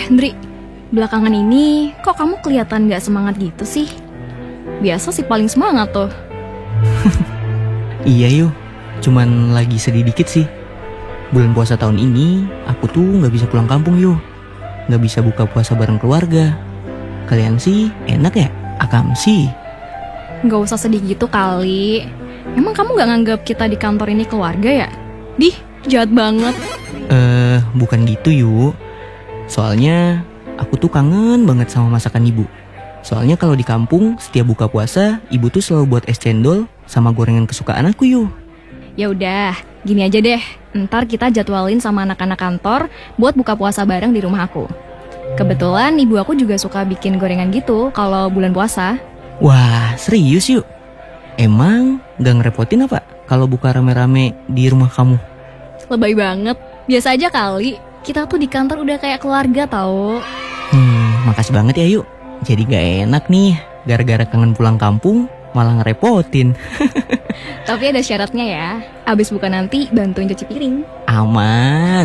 Ndri, belakangan ini kok kamu kelihatan gak semangat gitu sih? Biasa sih paling semangat tuh. Iya yuk, cuman lagi sedih dikit sih. Bulan puasa tahun ini aku tuh gak bisa pulang kampung yuk. Gak bisa buka puasa bareng keluarga. Kalian sih enak ya? Akam sih. Gak usah sedih gitu kali. Emang kamu gak nganggap kita di kantor ini keluarga ya? Dih, jahat banget. Bukan gitu yuk. Soalnya aku tuh kangen banget sama masakan ibu. Soalnya kalau di kampung setiap buka puasa ibu tuh selalu buat es cendol sama gorengan kesukaan aku yuk. Ya udah, gini aja deh. Ntar kita jadwalin sama anak-anak kantor buat buka puasa bareng di rumah aku. Kebetulan ibu aku juga suka bikin gorengan gitu kalau bulan puasa. Wah, serius yuk? Emang gak ngerepotin apa kalau buka rame-rame di rumah kamu? Lebay banget. Biasa aja kali. Kita tuh di kantor udah kayak keluarga tau. Makasih banget ya yuk. Jadi gak enak nih, gara-gara kangen pulang kampung malah ngerepotin. Tapi ada syaratnya ya. Abis buka nanti bantuin cuci piring. Aman.